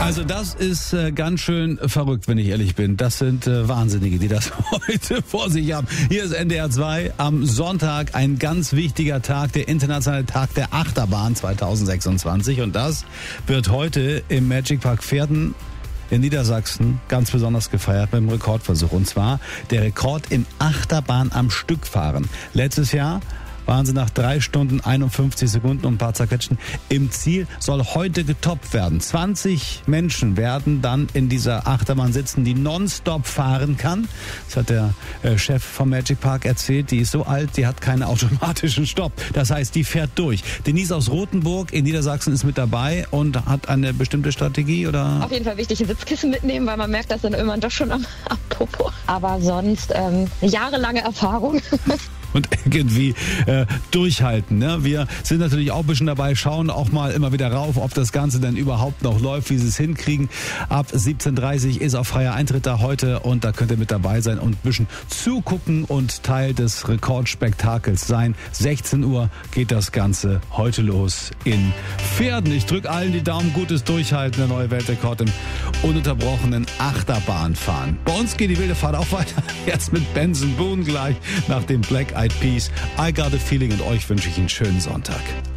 Also das ist ganz schön verrückt, wenn ich ehrlich bin. Das sind Wahnsinnige, die das heute vor sich haben. Hier ist NDR 2 am Sonntag, ein ganz wichtiger Tag, der internationale Tag der Achterbahn 2026. Und das wird heute im Magic Park Pferden in Niedersachsen ganz besonders gefeiert mit dem Rekordversuch. Und zwar der Rekord im Achterbahn am Stück fahren. Letztes Jahr waren sie nach 3 Stunden 51 Sekunden und ein paar zerquetschen im Ziel, soll heute getoppt werden. 20 Menschen werden dann in dieser Achterbahn sitzen, die nonstop fahren kann. Das hat der Chef vom Magic Park erzählt. Die ist so alt, die hat keinen automatischen Stopp. Das heißt, die fährt durch. Denise aus Rothenburg in Niedersachsen ist mit dabei und hat eine bestimmte Strategie, oder? Auf jeden Fall wichtig, ein Sitzkissen mitnehmen, weil man merkt, dass dann irgendwann doch schon am Popo. Aber sonst jahrelange Erfahrung. Und irgendwie durchhalten. Ne? Wir sind natürlich auch ein bisschen dabei, schauen auch mal immer wieder rauf, ob das Ganze denn überhaupt noch läuft, wie sie es hinkriegen. Ab 17:30 ist auch freier Eintritt da heute und da könnt ihr mit dabei sein und ein bisschen zugucken und Teil des Rekordspektakels sein. 16 Uhr geht das Ganze heute los in Pferden. Ich drücke allen die Daumen, gutes Durchhalten, der neue Weltrekord im ununterbrochenen Achterbahnfahren. Bei uns geht die wilde Fahrt auch weiter, jetzt mit Benson Boone gleich nach dem Black Eyed Peas. I Got a Feeling und euch wünsche ich einen schönen Sonntag.